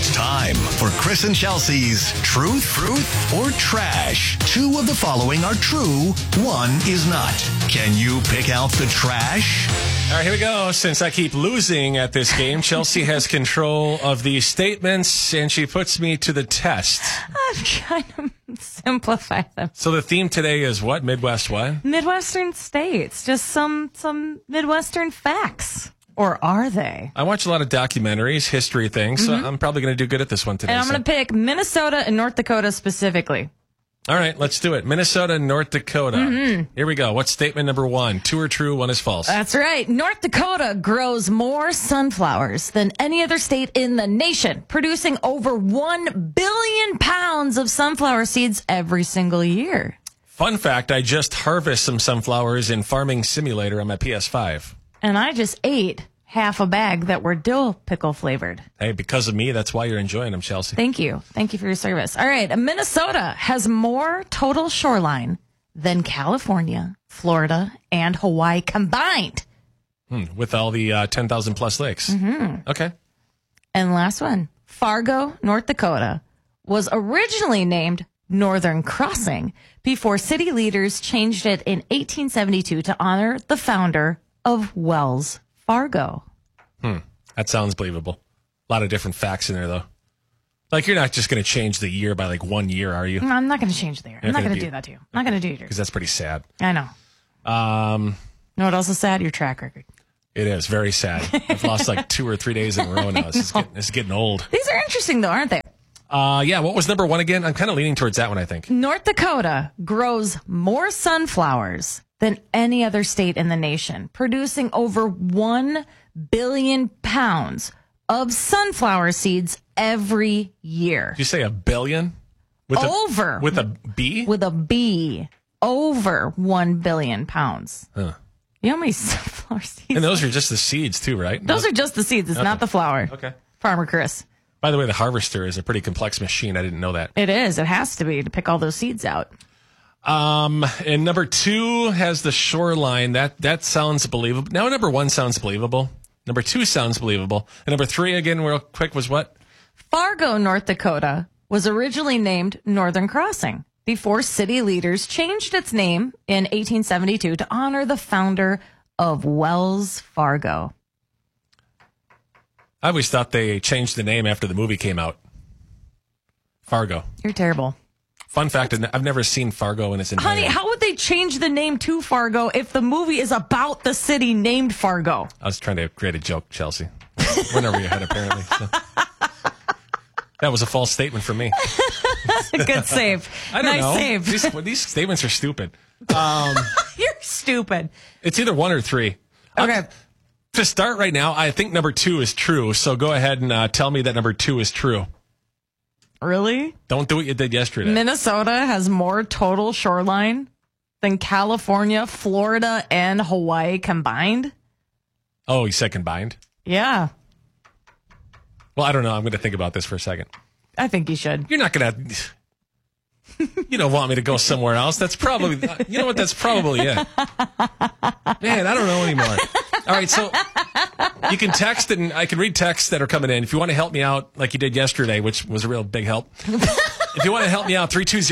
It's time for Chris and Chelsea's Truth, or Trash. Two of the following are true, one is not. Can you pick out the trash? All right, here we go. Since I keep losing at this game, Chelsea has control of these statements, and she puts me to the test. I'm trying to simplify them. So the theme today is what? Midwest what? Midwestern states. Just some Midwestern facts. Or are they? I watch a lot of documentaries, history things, so I'm probably going to do good at this one today. And I'm going to pick Minnesota and North Dakota specifically. All right, let's do it. Minnesota and North Dakota. Here we go. What's statement number one? Two are true, one is false. That's right. North Dakota grows more sunflowers than any other state in the nation, producing over 1 billion pounds of sunflower seeds every single year. Fun fact, I just harvest some sunflowers in Farming Simulator on my PS5. And I just ate half a bag that were dill pickle flavored. Hey, because of me, that's why you're enjoying them, Chelsea. Thank you. Thank you for your service. All right. Minnesota has more total shoreline than California, Florida, and Hawaii combined. With all the 10,000 plus lakes. Okay. And last one, Fargo, North Dakota, was originally named Northern Crossing before city leaders changed it in 1872 to honor the founder of Wells Fargo. That sounds believable. A lot of different facts in there, though. Like, you're not just going to change the year by, 1 year, are you? No, I'm not going to change the year. I'm not going to do that to you. I'm not going to do yours. Because that's pretty sad. I know. You know what else is sad? Your track record. It is very sad. I've lost 2 or 3 days in a row now. It's getting old. These are interesting, though, aren't they? Yeah, what was number one again? I'm kind of leaning towards that one, I think. North Dakota grows more sunflowers than any other state in the nation, producing over 1 billion pounds of sunflower seeds every year. Did you say a billion? With a B? With a B. Over 1 billion pounds. Huh. You know how many sunflower seeds? And those are just the seeds, too, right? Those are just the seeds. It's not the flower. Okay. Farmer Chris. By the way, the harvester is a pretty complex machine. I didn't know that. It is. It has to be to pick all those seeds out. And number two has the shoreline. That sounds believable. Now, number one sounds believable. Number two sounds believable. And number three, again, real quick, was what? Fargo, North Dakota, was originally named Northern Crossing before city leaders changed its name in 1872 to honor the founder of Wells Fargo. I always thought they changed the name after the movie came out. Fargo. You're terrible. Fun fact, I've never seen Fargo in its entirety. Honey, how would they change the name to Fargo if the movie is about the city named Fargo? I was trying to create a joke, Chelsea. We're never your head, apparently. So. That was a false statement from me. Good save. I don't know. Save. These statements are stupid. You're stupid. It's either one or three. Okay. To start right now, I think number two is true. So go ahead and tell me that number two is true. Really? Don't do what you did yesterday. Minnesota has more total shoreline than California, Florida, and Hawaii combined? Oh, you said combined? Yeah. Well, I don't know. I'm going to think about this for a second. I think you should. You're not going to... You don't want me to go somewhere else. That's probably... You know what? That's probably it. Man, I don't know anymore. All right, so you can text, and I can read texts that are coming in. If you want to help me out like you did yesterday, which was a real big help. If you want to help me out,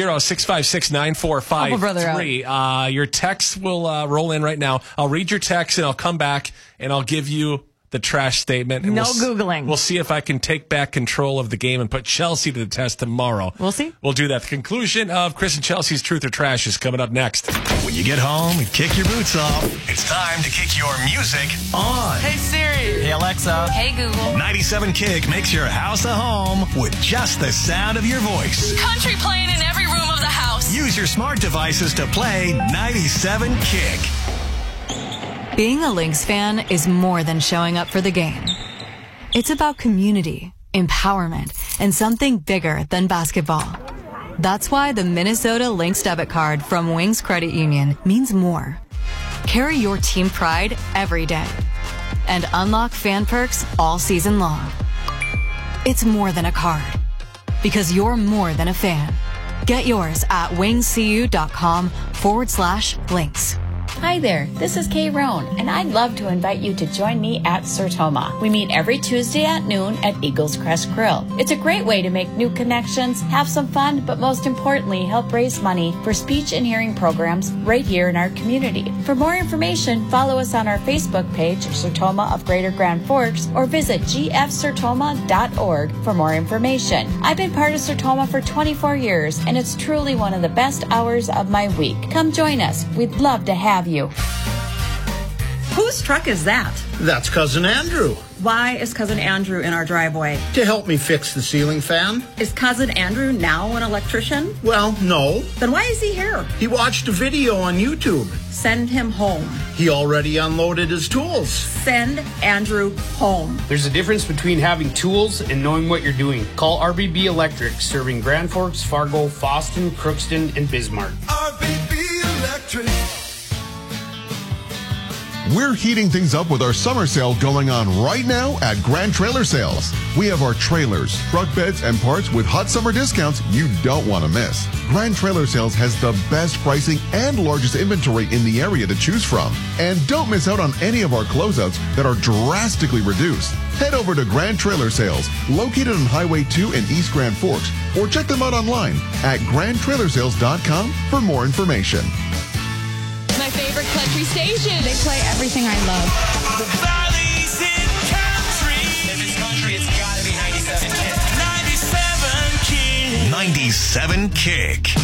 320-656-9453. Your text will roll in right now. I'll read your text, and I'll come back, and I'll give you the trash statement. And Googling. We'll see if I can take back control of the game and put Chelsea to the test tomorrow. We'll see. We'll do that. The conclusion of Chris and Chelsea's Truth or Trash is coming up next. When you get home and kick your boots off, it's time to kick your music on. Hey Siri. Hey Alexa. Hey Google. 97 Kick makes your house a home with just the sound of your voice. Country playing in every room of the house. Use your smart devices to play 97 Kick. Being a Lynx fan is more than showing up for the game. It's about community, empowerment, and something bigger than basketball. That's why the Minnesota Lynx debit card from Wings Credit Union means more. Carry your team pride every day and unlock fan perks all season long. It's more than a card because you're more than a fan. Get yours at wingscu.com/Lynx. Hi there, this is Kay Roan, and I'd love to invite you to join me at Sertoma. We meet every Tuesday at noon at Eagles Crest Grill. It's a great way to make new connections, have some fun, but most importantly, help raise money for speech and hearing programs right here in our community. For more information, follow us on our Facebook page, Sertoma of Greater Grand Forks, or visit gfsertoma.org for more information. I've been part of Sertoma for 24 years, and it's truly one of the best hours of my week. Come join us. We'd love to have you. Whose truck is that? That's Cousin Andrew. Why is Cousin Andrew in our driveway? To help me fix the ceiling fan. Is Cousin Andrew now an electrician? Well, no. Then why is he here? He watched a video on YouTube. Send him home. He already unloaded his tools. Send Andrew home. There's a difference between having tools and knowing what you're doing. Call RBB Electric, serving Grand Forks, Fargo, Fosston, Crookston, and Bismarck. RBB Electric. We're heating things up with our summer sale going on right now at Grand Trailer Sales. We have our trailers, truck beds, and parts with hot summer discounts you don't want to miss. Grand Trailer Sales has the best pricing and largest inventory in the area to choose from. And don't miss out on any of our closeouts that are drastically reduced. Head over to Grand Trailer Sales, located on Highway 2 in East Grand Forks, or check them out online at grandtrailersales.com for more information. My favorite country station. They play everything I love. The Valley's in country. If it's country, it's gotta be 97 Kick. 97 Kick. 97 Kick.